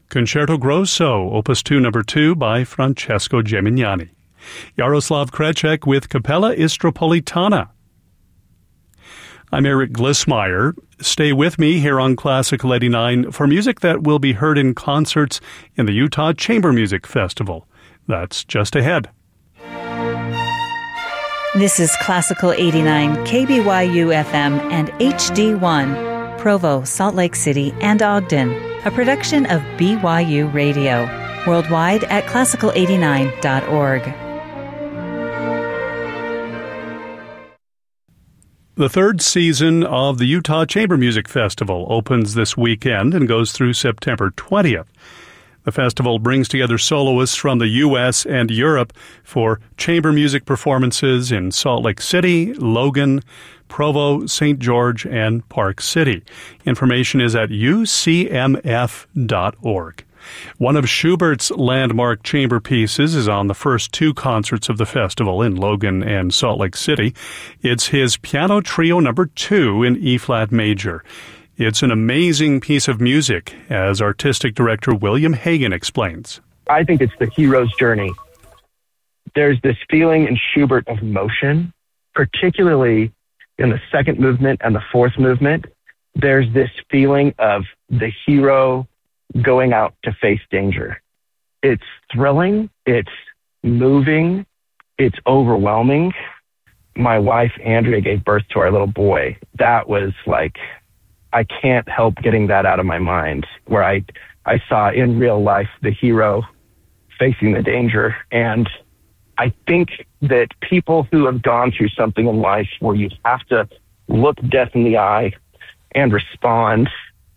Concerto Grosso, Opus 2 No. 2 by Francesco Gemignani. Jaroslav Krecek with Capella Istropolitana. I'm Eric Glissmeyer. Stay with me here on Classical 89 for music that will be heard in concerts in the Utah Chamber Music Festival. That's just ahead. This is Classical 89, KBYU FM and HD1, Provo, Salt Lake City, and Ogden, a production of BYU Radio, worldwide at classical89.org. The third season of the Utah Chamber Music Festival opens this weekend and goes through September 20th. The festival brings together soloists from the U.S. and Europe for chamber music performances in Salt Lake City, Logan, Provo, St. George, and Park City. Information is at ucmf.org. One of Schubert's landmark chamber pieces is on the first two concerts of the festival in Logan and Salt Lake City. It's his Piano Trio No. 2 in E-flat major. It's an amazing piece of music, as artistic director William Hagen explains. I think it's the hero's journey. There's this feeling in Schubert of motion, particularly in the second movement and the fourth movement. There's this feeling of the hero going out to face danger. It's thrilling, it's moving, it's overwhelming. My wife, Andrea, gave birth to our little boy. That was like, I can't help getting that out of my mind, where I saw in real life the hero facing the danger. And I think that people who have gone through something in life where you have to look death in the eye and respond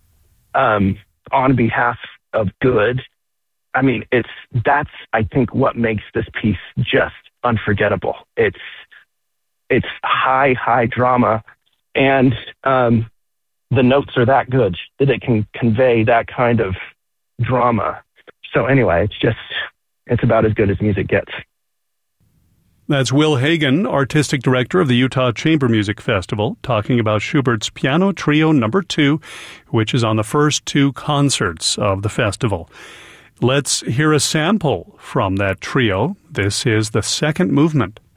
on behalf of good, I mean, that's I think what makes this piece just unforgettable. It's high drama, and the notes are that good that it can convey that kind of drama. So anyway, it's about as good as music gets. That's Will Hagen, artistic director of the Utah Chamber Music Festival, talking about Schubert's Piano Trio No. 2, which is on the first two concerts of the festival. Let's hear a sample from that trio. This is the second movement.